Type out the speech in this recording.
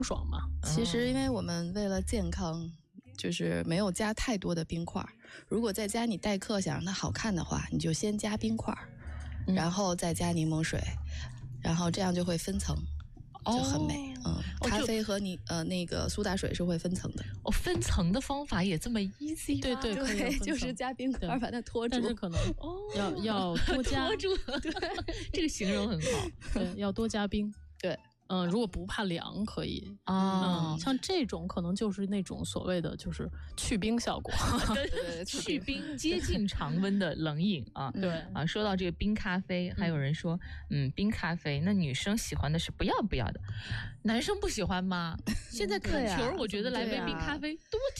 爽嘛。 其实因为我们为了健康，就是没有加太多的冰块。如果在家你待客想让它好看的话，你就先加冰块，然后再加柠檬水，然后这样就会分层。就很美，咖啡和那个苏打水是会分层的。 分层的方法也这么 easy 吗？ 对，就是加冰块把它拖住。 但是可能要多加拖住，对，这个形容很好。 对，要多加冰。 对， 如果不怕凉可以像这种可能就是那种所谓的就是去冰效果， 对， 去冰接近常温的冷饮啊。 对啊，说到这个冰咖啡，还有人说，冰咖啡，那女生喜欢的是不要的，男生不喜欢吗？现在看球，我觉得来杯冰咖啡多